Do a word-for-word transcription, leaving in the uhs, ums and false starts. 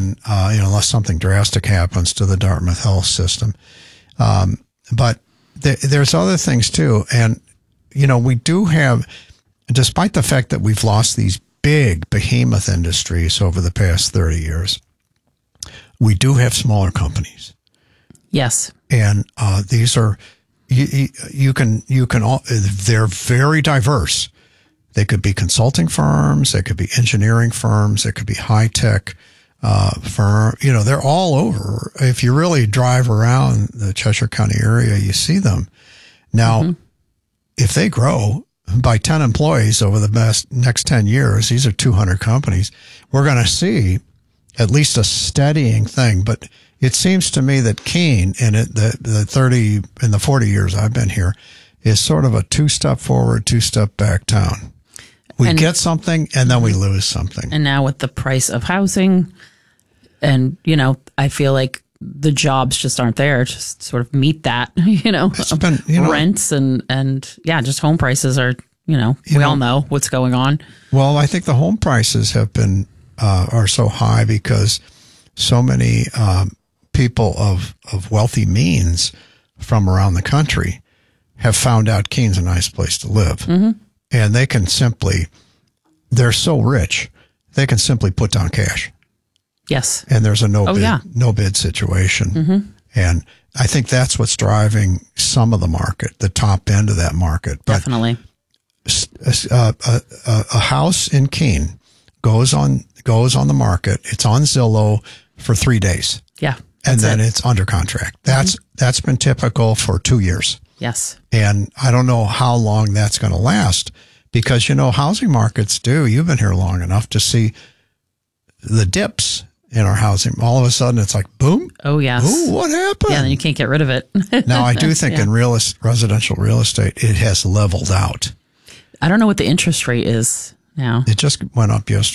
and uh, you know, unless something drastic happens to the Dartmouth health system. Um, but th- there's other things too. And, you know, we do have, despite the fact that we've lost these big behemoth industries over the past thirty years, we do have smaller companies. Yes. And uh, these are, you, you can, you can, all, they're very diverse. They could be consulting firms. They could be engineering firms. They could be high tech uh, firm. You know, they're all over. If you really drive around the Cheshire County area, you see them. Now, mm-hmm. if they grow by ten employees over the best, next ten years, these are two hundred companies, we're going to see at least a steadying thing. But it seems to me that Keene, in it, the, the thirty, in the forty years I've been here, is sort of a two step forward, two step back town. We and, get something and then we lose something. And now with the price of housing, and, you know, I feel like the jobs just aren't there to sort of meet that, you know, it's been, you know, rents and, and yeah, just home prices are, you know, you we know, all know what's going on. Well, I think the home prices have been, uh, are so high because so many um, people of, of wealthy means from around the country have found out Keene's a nice place to live. Mm-hmm. And they can simply, they're so rich, they can simply put down cash. Yes. And there's a no oh, bid, yeah. no bid situation. Mm-hmm. And I think that's what's driving some of the market, the top end of that market. But definitely. A, a, a, a house in Keene goes on, goes on the market. It's on Zillow for three days. Yeah. And then it. it's under contract. That's, mm-hmm. that's been typical for two years. Yes. And I don't know how long that's going to last because, you know, housing markets do. You've been here long enough to see the dips in our housing. All of a sudden it's like, boom. Oh, yes. Ooh, what happened? Yeah, then you can't get rid of it. Now, I do think yeah. in real residential real estate, it has leveled out. I don't know what the interest rate is now. It just went up yesterday.